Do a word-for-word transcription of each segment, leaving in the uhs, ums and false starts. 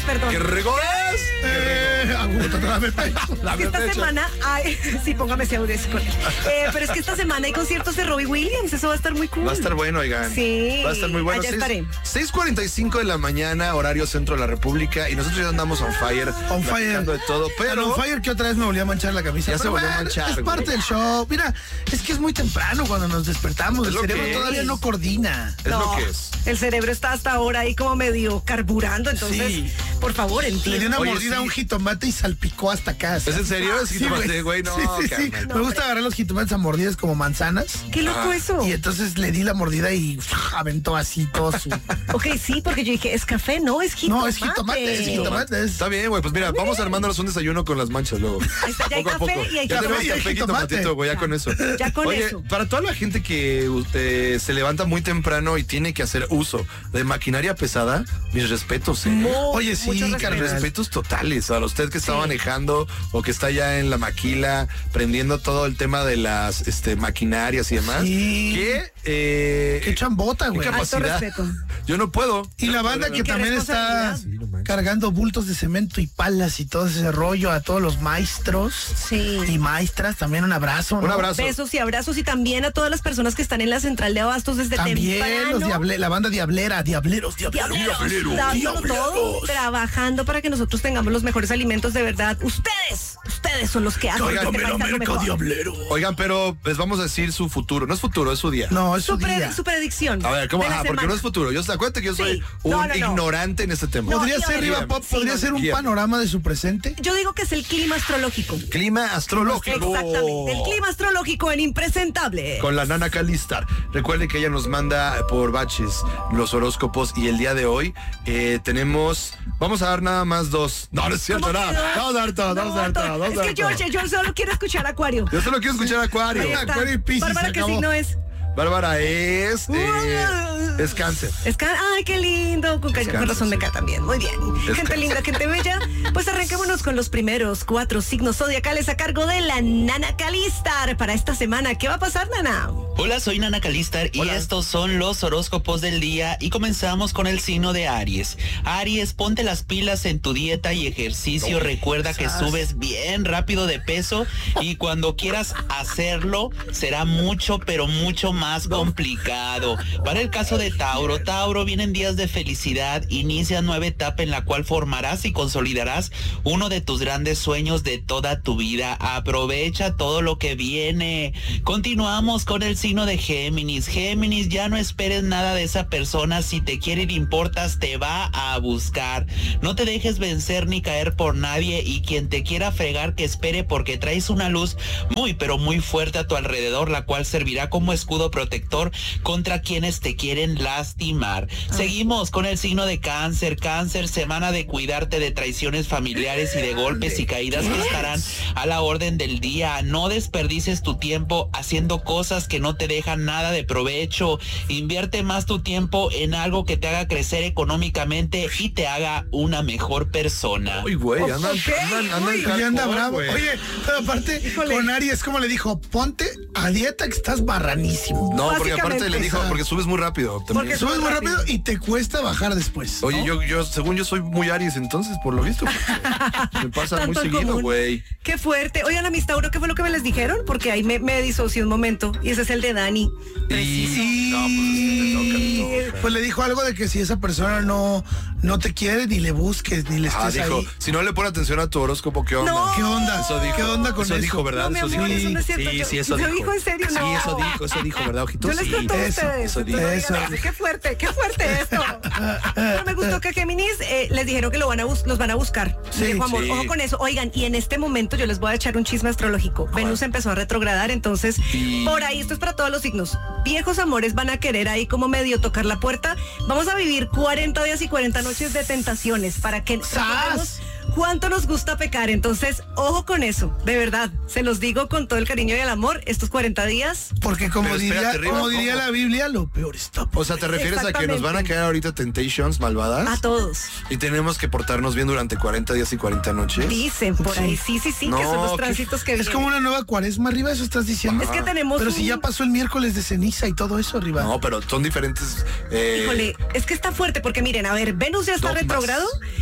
perdón. ¿Qué regolas? Eh, Es que esta semana hay, sí, póngame ese audio con él. Eh, pero es que esta semana hay conciertos de Robbie Williams, eso va a estar muy cool. Va a estar bueno, oigan. Sí. Va a estar muy bueno. Allá estaré. seis cuarenta y cinco de la mañana, horario centro de la República, y nosotros ya andamos on fire. On fire. De todo, pero... On fire que otra vez me volvió a manchar la camisa. Ya se Pero volvió a bueno, manchar, es güey. parte del show. Mira, es que es muy temprano cuando nos despertamos. Es El lo cerebro que todavía es. no coordina. Es lo que es. El cerebro está hasta ahora ahí como medio carburando, entonces, Sí. por favor, Le dio entiende. una Oye, mordida sí. a un jitomate y salpicó hasta acá. ¿Es en serio? ¿Es Sí, jitomate, güey? No, sí, sí, sí. carnal. Me gusta agarrar los jitomates a mordidas como manzanas. Qué loco Ah. eso. Y entonces le di la mordida y uf, aventó así todo su... Ok, sí, porque yo dije, es café, no, es jitomate. No, es jitomate, es jitomate. es- Está bien, güey, pues mira, vamos armándonos un desayuno con las manchas luego. Ahí está, ya hay Poco a café poco. y hay Ya jitomate. tenemos Y hay café y jitomate. tomatito, güey, ya con eso. Ya con Oye, eso. para toda la gente que usted se levanta muy temprano y tiene que hacer uso de maquinaria pesada, mis respetos, ¿eh? Muy, Oye, sí, mucho respeto. carnal. Respetos totales a usted que está Sí. manejando o que está ya en la maquila, prendiendo todo el tema de las este, maquinarias y demás. Sí. Que, eh, Qué chambota, qué güey. Alto capacidad. respeto. Yo no puedo. Y la banda que Qué también está responsabilidad. Sí, no manches. cargando bultos de cemento y palas y todo ese rollo a todos los maestros Sí. y maestras, también un abrazo, ¿no? Un abrazo. Besos y abrazos y también a todas las personas que están en la central de abastos desde También temprano. los diable, la banda Diablera, Diableros, Diableros, Diableros, dándolo todo, trabajando para que nosotros tengamos los mejores alimentos de verdad. Ustedes, ustedes son los que hacen que este Cárgame la país sea lo merca, mejor. Diablero. Oigan, pero les vamos a decir su futuro. No es futuro, es su día. No, es su Su, día. predi- su predicción. A ver, ¿cómo? de la Ajá, porque semana. no es futuro. Yo acuérdate que yo soy Sí. un No, no, no. ignorante en este tema. No, Podría y a ser, ver, Riva Pop, sí, podría no, ser un guía. panorama de su presente. Yo digo que es el clima astrológico. Clima astrológico. Exactamente, el clima astrológico en Impresentable. Con la nana Calistar. Recuerden que ella nos manda por baches los horóscopos y el día de hoy eh, tenemos... Vamos a dar nada más dos. No, no es cierto, ¿Cómo nada. que dos? Vamos a dar todo, vamos a dar No, todo. Vamos a es dar que todo. George, yo solo quiero escuchar Acuario. Yo solo quiero escuchar Acuario. Ahí está. Acuario y Piscis, Bárbara, se ¿qué acabó. signo es? Bárbara es... eh, es cáncer. Es can- Ay, qué lindo. Con, ca- cáncer, con razón me sí. cae también. Muy bien. Es gente cáncer. linda, gente bella. Pues arranquémonos con los primeros cuatro signos zodiacales a cargo de la Nana Calistar para esta semana. ¿Qué va a pasar, Nana? Hola, soy Nana Calistar y Hola. estos son los horóscopos del día y comenzamos con el signo de Aries. Aries, ponte las pilas en tu dieta y ejercicio. Recuerda que subes bien rápido de peso y cuando quieras hacerlo será mucho, pero mucho más complicado. Para el caso de Tauro, Tauro, vienen días de felicidad, inicia nueva etapa en la cual formarás y consolidarás uno de tus grandes sueños de toda tu vida. Aprovecha todo lo que viene. Continuamos con el signo de Géminis. Géminis, ya no esperes nada de esa persona. Si te quiere y le importas, te va a buscar. No te dejes vencer ni caer por nadie, y quien te quiera fregar que espere, porque traes una luz muy pero muy fuerte a tu alrededor, la cual servirá como escudo protector contra quienes te quieren lastimar. Seguimos con el signo de Cáncer. Cáncer, semana de cuidarte de traiciones familiares y de golpes y caídas que estarán a la orden del día. No desperdices tu tiempo haciendo cosas que no te dejan nada de provecho. Invierte más tu tiempo en algo que te haga crecer económicamente y te haga una mejor persona. Uy, güey, andan, Ok, andan, andan uy. Oye, anda hardcore, bravo. güey. Oye, pero aparte, Híjole. con Aries, como le dijo, ponte a dieta que estás barranísimo. No, porque aparte Básicamente. le dijo, porque subes muy rápido. también. Porque Subes muy rápido. rápido y te cuesta bajar después. Oye, ¿no? yo, yo, según yo soy muy Aries, entonces, por lo visto, porque me pasa muy Tanto en seguido, común. güey. Qué fuerte. Oigan, a mis Tauro, ¿qué fue lo que me les dijeron? Porque ahí me, me disocié un momento. Y ese es el de Dani. Preciso. Y... No, pues es que te toca, te toca. Pues le dijo algo de que si esa persona no, no te quiere, ni le busques, ni le Ah, estés dijo, ahí. si no le pone atención a tu horóscopo, ¿qué onda? No. ¿Qué onda? Eso dijo. ¿Qué onda con eso? eso? dijo, ¿verdad? No, mi eso amor, dijo. eso no es cierto. Sí, Yo- sí, eso ¿lo dijo. dijo en serio? Sí, No. eso dijo, eso dijo, ¿verdad, ojito? Yo les Sí, cuento a eso, ustedes. eso dijo. Eso. Qué fuerte, qué fuerte esto. Pero me gustó que Géminis eh, les dijeron que lo van a bus- los van a buscar. Sí, Dijo amor, sí. ojo con eso. Oigan, y en este momento yo les voy a echar un chisme astrológico. Venus empezó a retrogradar, entonces Sí. por ahí, esto es para todos los signos. Viejos amores van a querer ahí como medio tocar la puerta. Vamos a vivir cuarenta días y cuarenta noches de tentaciones para que recordemos cuánto nos gusta pecar. Entonces, ojo con eso, de verdad. Se los digo con todo el cariño y el amor. Estos cuarenta días, Porque como Pero diría, espérate, Riva, como diría ¿cómo? la Biblia, lo peor está por... O sea, ¿te refieres a que nos van a Exactamente. quedar ahorita Temptations malvadas? a todos. Y tenemos que portarnos bien durante cuarenta días y cuarenta noches. Dicen por ahí, sí, sí, sí, No, que son los qué- tránsitos que Es vienen. como una nueva cuaresma, arriba, eso estás diciendo. Es que tenemos Pero un- si ya pasó el miércoles de ceniza y todo eso, arriba. No, pero son diferentes. eh, Híjole, es que está fuerte porque miren, a ver, Venus ya está dogmas. retrógrado,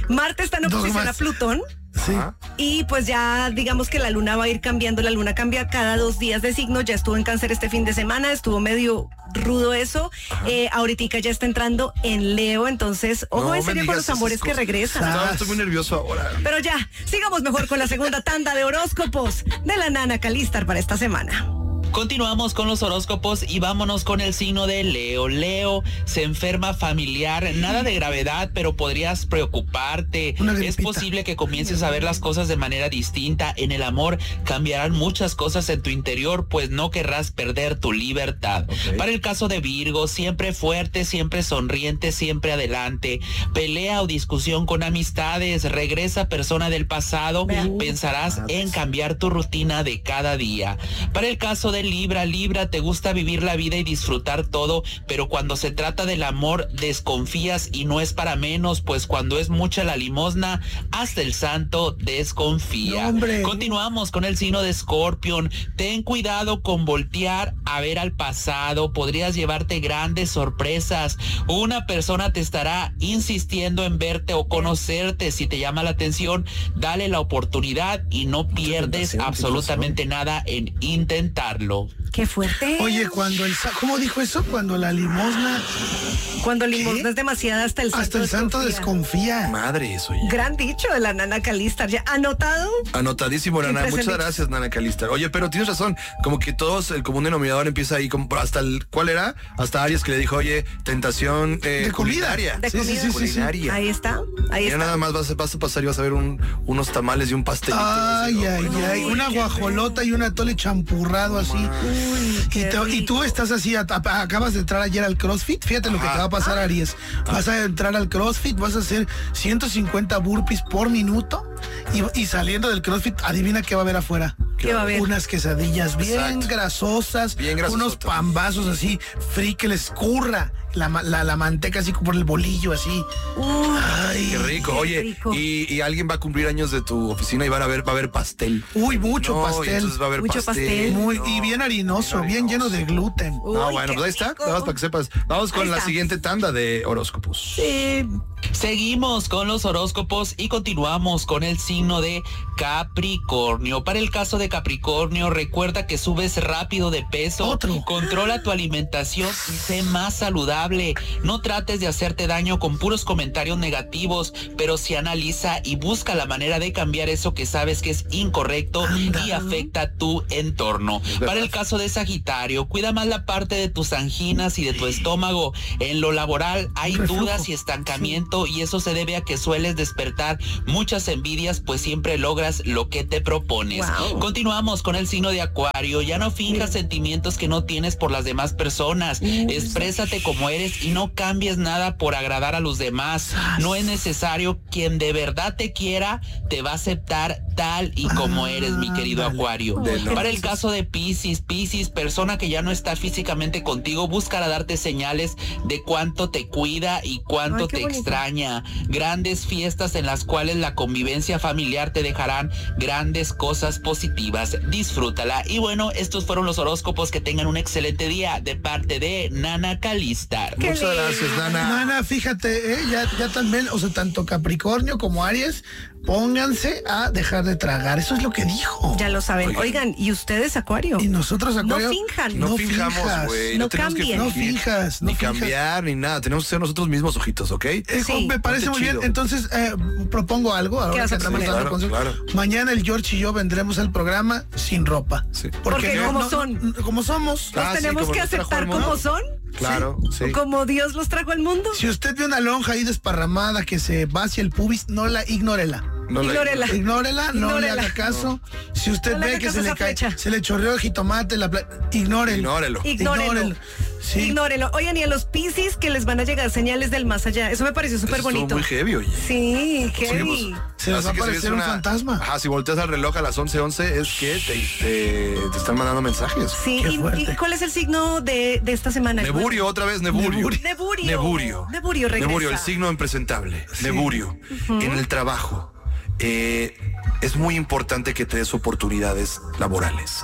Marte está en Dos oposición más. a Plutón. Sí. Ajá. Y pues ya digamos que la luna va a ir cambiando, la luna cambia cada dos días de signo, ya estuvo en Cáncer este fin de semana, estuvo medio rudo eso, eh, ahorita ya está entrando en Leo, entonces ojo No en me serio con digas los esas amores que cosas. regresan. Estaba- Estoy muy nervioso ahora. Pero ya, sigamos mejor con la segunda tanda de horóscopos de la Nana Calistar para esta semana. Continuamos con los horóscopos y vámonos con el signo de Leo. Leo, se enferma familiar, nada de gravedad, pero podrías preocuparte. Una Es gripita. posible que comiences a ver las cosas de manera distinta. En el amor cambiarán muchas cosas en tu interior, pues no querrás perder tu libertad. Ok. Para el caso de Virgo, siempre fuerte, siempre sonriente, siempre adelante. Pelea o discusión con amistades, regresa persona del pasado, Vea. pensarás en cambiar tu rutina de cada día. Para el caso de Libra, Libra, te gusta vivir la vida y disfrutar todo, pero cuando se trata del amor desconfías y no es para menos, pues cuando es mucha la limosna, hasta el santo desconfía. No, hombre. Continuamos con el signo de Escorpión. Ten cuidado con voltear a ver al pasado, podrías llevarte grandes sorpresas. Una persona te estará insistiendo en verte o conocerte. Si te llama la atención, dale la oportunidad y no pierdes tentación, absolutamente nada en intentarlo. Qué fuerte. Oye, cuando el... sa- ¿Cómo dijo eso? Cuando la limosna... Cuando limosna es demasiada, hasta el santo Hasta el santo desconfía. Madre, eso ya. Gran dicho de la Nana Calistar. ¿Ya anotado? Anotadísimo, Nana. Siempre Muchas se han gracias, Nana Calistar. Oye, pero tienes razón. Como que todos, el común denominador empieza ahí, como hasta el, ¿cuál era? Hasta Aries que le dijo, oye, tentación eh, De comida. culinaria. De Sí, sí, comida. sí, sí, sí. Culinaria. Ahí está, ahí Mira, está. nada más vas, a- vas a pasar y vas a ver un- unos tamales y un pastelito. Ay, Así, ay, ¿no? ay. Una guajolota y un atole champurrado así. Uy, Y, qué te- y tú rico. estás así, a- a- acabas de entrar ayer al CrossFit. Fíjate lo que Ajá. te va a pasar, Aries. Vas a entrar al CrossFit, vas a hacer ciento cincuenta burpees por minuto. Y, y saliendo del CrossFit, adivina qué va a haber afuera. ¿Qué va a haber? Unas quesadillas bien Exacto. grasosas, Bien grasosotas. unos pambazos así, free que les curra la, ma- la, la manteca así como por el bolillo así. Uy, Ay, Qué rico. Qué Oye, rico. Y, y alguien va a cumplir años de tu oficina y van a ver, va a haber pastel. Uy, mucho No, y pastel. entonces va a haber Mucho pastel. pastel. Muy, No, y bien harinoso, bien lleno de gluten. Uy, No, bueno, qué pues ahí está. rico. Nada más para que sepas. Vamos con Ahí la está. siguiente tanda de horóscopos. Sí. Seguimos con los horóscopos y continuamos con el signo de Capricornio. Para el caso de Capricornio, recuerda que subes rápido de peso. Otro. Controla tu alimentación y sé más saludable. No trates de hacerte daño con puros comentarios negativos, pero sí analiza y busca la manera de cambiar eso que sabes que es incorrecto Anda. y afecta tu entorno. Para el caso de Sagitario, cuida más la parte de tus anginas y de tu estómago. En lo laboral hay Reflujo. dudas y estancamiento y eso se debe a que sueles despertar muchas envidias, pues siempre logras lo que te propones. Wow. Continuamos con el signo de Acuario. Ya no finjas sentimientos que no tienes por las demás personas. Exprésate como eres y no cambies nada por agradar a los demás. No es necesario. Quien de verdad te quiera te va a aceptar tal y como eres, mi querido Ándale. Acuario. De lo- Para el caso de Piscis, Piscis, persona que ya no está físicamente contigo, buscará darte señales de cuánto te cuida y cuánto Ay, qué te bonito. extraña. Grandes fiestas en las cuales la convivencia familiar te dejarán grandes cosas positivas. Disfrútala. Y bueno, estos fueron los horóscopos. Que tengan un excelente día de parte de Nana Calistar. Qué Muchas gracias, Nana. Nana, fíjate, ¿eh? ya, ya también, o sea, tanto Capricornio como Aries, pónganse a dejar de tragar. Eso es lo que dijo. Ya lo saben. Oigan. Oigan, ¿y ustedes, Acuario? Y nosotros, No Acuario, finjan. No, No fijamos, finjas. güey. No No, tenemos cambien. que No fingir, fijas, no ni fijas. cambiar, ni nada. Tenemos que ser nosotros mismos, ojitos, ¿ok? Eh, Sí. me parece Ponte muy bien. chido. Entonces, eh, propongo algo. Ahora vas que a andamos proponer? dando Claro, consejos. claro. Mañana el George y yo vendremos al programa sin ropa. Sí. Porque como son. Como somos. Los Ah, sí, tenemos como que nos trajo aceptar el mundo. como son, Claro, sí. como Dios los trajo al mundo. Si usted ve una lonja ahí desparramada que se va hacia el pubis, no la ignórela. No la- Ignórela. Ignórela, no Ignórela. le haga caso. Si usted No le ve haga que caso se a le esa cae, flecha. se le chorreó el jitomate, la pla- ignórelo. Ignórelo. Ignórenlo. Sí. Ignórenlo. Oigan, y a los Piscis que les van a llegar señales del más allá. Eso me pareció súper Estuvo bonito. muy heavy, oye. Sí, Sí, heavy. pues, Se les así va a que si aparecer ves un fantasma. Ajá, si volteas al reloj a las once once es que te, te, te están mandando mensajes. Sí, Qué y, fuerte. y cuál es el signo de, de esta semana? Neburio, otra vez Neburio. Neburio. Neburio. Neburio regresa. Neburio, el signo impresentable. Neburio. En el trabajo. eh, es muy importante que te des oportunidades laborales.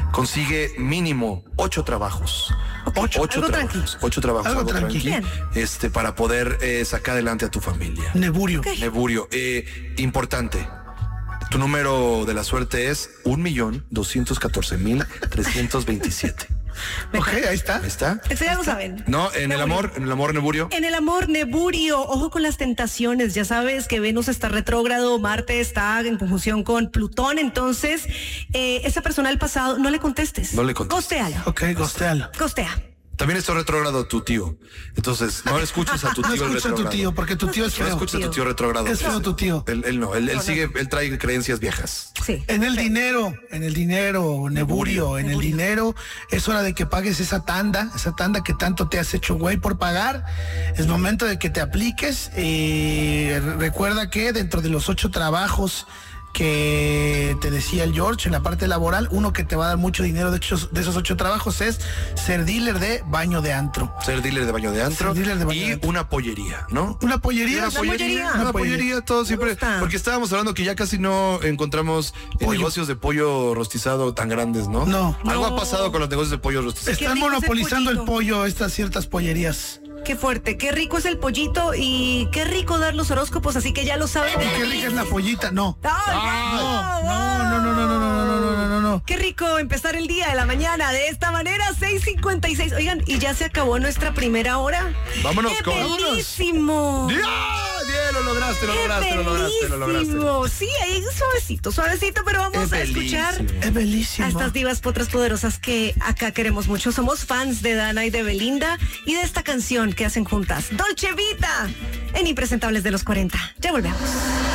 consigue mínimo ocho trabajos. Okay, Ocho algo trabajos. tranqui. Ocho trabajos. Algo Algo, tranqui. tranqui. Bien. Este, para poder eh, sacar adelante a tu familia. Neburio. Ok. Neburio, eh, importante. Tu número de la suerte es un millón doscientos catorce mil trescientos veintisiete. Ok, ahí está. ¿Ahí está? Eso ya lo saben. No, en el Neburio. amor, en el amor Neburio. En el amor, Neburio, ojo con las tentaciones. Ya sabes que Venus está retrógrado, Marte está en conjunción con Plutón. Entonces, eh, esa persona del pasado, no le contestes. No le contestes. Costéalo. Ok, gostealo. Costea. También está retrógrado tu tío. Entonces, no le escuches a tu No tío el escucha a tu retrógrado. tío, porque tu tío es No feo. escuches a tu tío retrógrado. Es feo tu tío. Él, él no, él, él No, no. sigue, él trae creencias viejas. Sí. En el dinero, en el dinero, Neburio, en el Neburio. dinero, es hora de que pagues esa tanda, esa tanda que tanto te has hecho güey por pagar. Es momento de que te apliques. Eh, recuerda que dentro de los ocho trabajos que te decía el George en la parte laboral, uno que te va a dar mucho dinero de, hecho, de esos ocho trabajos es ser dealer de baño de antro. Ser dealer de baño de antro Ser dealer de baño y de antro. una pollería, ¿no? Una pollería. Una pollería, pollería. una Una pollería. pollería, todo siempre. gusta. Porque estábamos hablando que ya casi no encontramos eh, Pollo. negocios de pollo rostizado tan grandes, ¿no? No. Algo No. ha pasado con los negocios de pollo rostizado. Qué Están rico ese monopolizando el pollito. pollo estas ciertas pollerías. Qué fuerte, qué rico es el pollito y qué rico dar los horóscopos, así que ya lo saben. Y qué rica es la pollita. No. Ay, No, no, no, no, no, no, no, no, no, no, no. Qué rico empezar el día de la mañana de esta manera, seis cincuenta y seis. Oigan, y ya se acabó nuestra primera hora. Vámonos ¡Qué con- bellísimo! ¡Bien! ¡Bien! Lo lograste, lo ¡Qué lograste, lo lograste, lo lograste. bellísimo! Sí, ahí suavecito, suavecito, pero vamos Es a escuchar bellísimo. Es bellísimo. a estas divas potras poderosas que acá queremos mucho. Somos fans de Dana y de Belinda y de esta canción que hacen juntas, Dolce Vita, en Impresentables de los cuarenta. Ya volvemos.